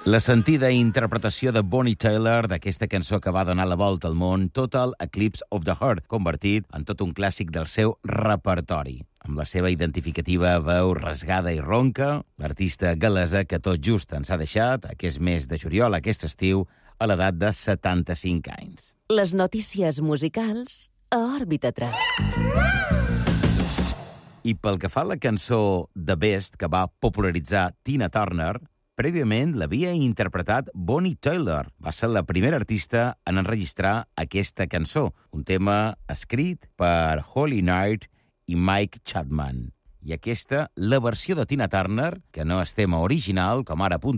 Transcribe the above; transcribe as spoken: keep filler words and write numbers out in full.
La sentida interpretació de Bonnie Tyler d'aquesta cançó que va donar la volta al món, Total Eclipse of the Heart, convertit en tot un clàssic del seu repertori. Amb la seva identificativa veu rasgada i ronca, l'artista gal·lesa que tot just ens ha deixat aquest mes de juliol, aquest estiu, a l'edat de setanta-cinc anys. Les notícies musicals a Òrbita tres. I pel que fa a la cançó The Best que va popularitzar Tina Turner, prèviament l'havia interpretat Bonnie Tyler. Va ser la primera artista en enregistrar aquesta cançó, un tema escrit per Holly Knight i Mike Chapman. I aquesta, la versió de Tina Turner, que no és tema original, com ara apunta